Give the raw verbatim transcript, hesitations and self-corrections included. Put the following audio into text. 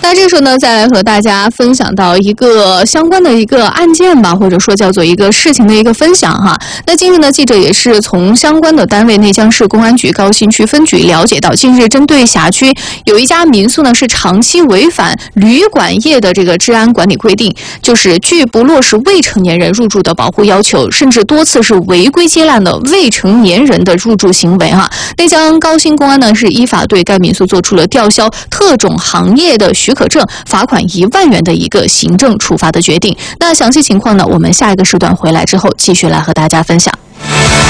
那这个时候呢，再来和大家分享到一个相关的一个案件吧，或者说叫做一个事情的一个分享哈。那近日呢，记者也是从相关的单位内江市公安局高新区分局了解到，近日针对辖区有一家民宿呢是长期违反旅馆业的这个治安管理规定，就是拒不落实未成年人入住的保护要求，甚至多次是违规接揽了未成年人的入住行为哈。内江高新公安呢是依法对该民宿做出了吊销特种行业的许可证、罚款一万元的一个行政处罚的决定。那详细情况呢，我们下一个时段回来之后继续来和大家分享。